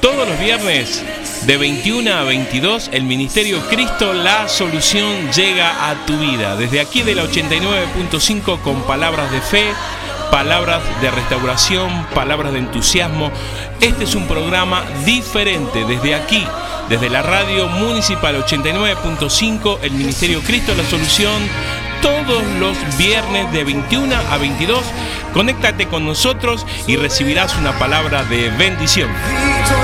Todos los viernes de 21 a 22, el Ministerio Cristo, la solución llega a tu vida. Desde aquí de la 89.5 con palabras de fe, palabras de restauración, palabras de entusiasmo. Este es un programa diferente desde aquí, desde la radio municipal 89.5, el Ministerio Cristo, la solución. Todos los viernes de 21 a 22, conéctate con nosotros y recibirás una palabra de bendición.